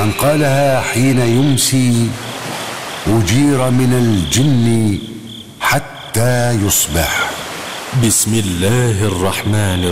من قالها حين يمسي أجير من الجن حتى يصبح. بسم الله الرحمن